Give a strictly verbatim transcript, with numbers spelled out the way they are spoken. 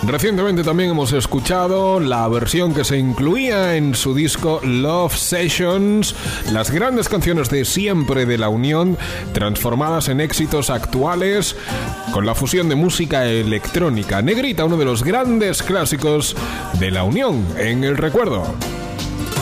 Recientemente también hemos escuchado la versión que se incluía en su disco Love Sessions, las grandes canciones de siempre de La Unión, transformadas en éxitos actuales con la fusión de música electrónica. Negrita, uno de los grandes clásicos de La Unión en el recuerdo.